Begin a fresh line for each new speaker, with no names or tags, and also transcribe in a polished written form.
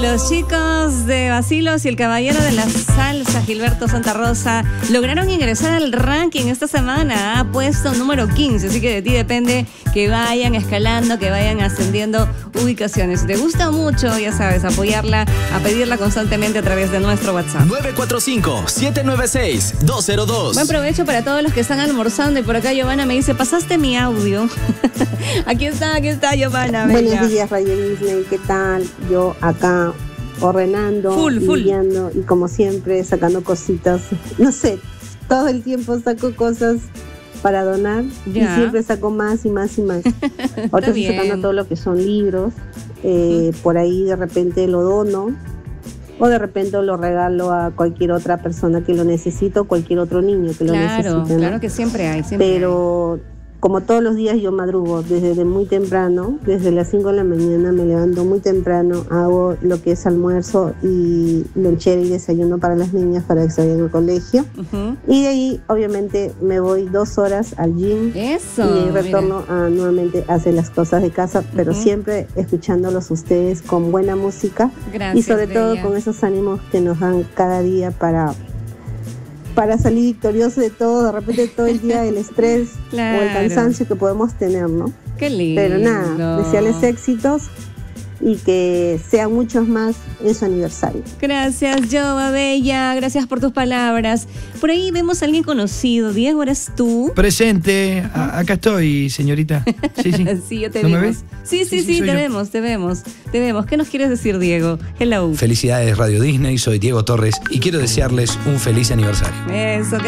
Los chicos de Bacilos y el caballero de la salsa, Gilberto Santa Rosa, lograron ingresar al ranking esta semana, puesto número 15, así que de ti depende que vayan escalando, que vayan ascendiendo ubicaciones. Si te gusta mucho, ya sabes, apoyarla, a pedirla constantemente a través de nuestro WhatsApp.
945-796-202.
Buen provecho para todos los que están almorzando, y por acá Giovanna me dice, ¿pasaste mi audio? Aquí está Giovanna.
Buenos días, Radio Disney, ¿qué tal? Yo acá ordenando, limpiando y como siempre sacando cositas. No sé, todo el tiempo saco cosas para donar y siempre saco más y más y más. Ahora estoy sacando todo lo que son libros, por ahí de repente lo dono o de repente lo regalo a cualquier otra persona que lo necesite o cualquier otro niño que lo necesite, ¿no?
Claro que siempre hay.
Pero como todos los días yo madrugo desde muy temprano, desde las 5 de la mañana me levanto muy temprano, hago lo que es almuerzo y lonchera y desayuno para las niñas para que salgan al colegio. Y de ahí obviamente me voy 2 horas al gym.
Eso,
y retorno nuevamente a hacer las cosas de casa, pero siempre escuchándolos ustedes con buena música.
Gracias,
y sobre todo con esos ánimos que nos dan cada día para salir victorioso de todo, de repente todo el día el estrés o el cansancio que podemos tener, ¿no?
Qué lindo.
Pero nada, desearles éxitos y que sean muchos más en su aniversario.
Gracias, Jova Bella, gracias por tus palabras. Por ahí vemos a alguien conocido. Diego, ¿eres tú?
Presente, acá estoy, señorita. Sí, sí.
Sí, yo te
¿No
vimos.
me ves?
Sí, te vemos. ¿Qué nos quieres decir, Diego? Hello.
Felicidades, Radio Disney, soy Diego Torres y quiero desearles un feliz aniversario.
Eso.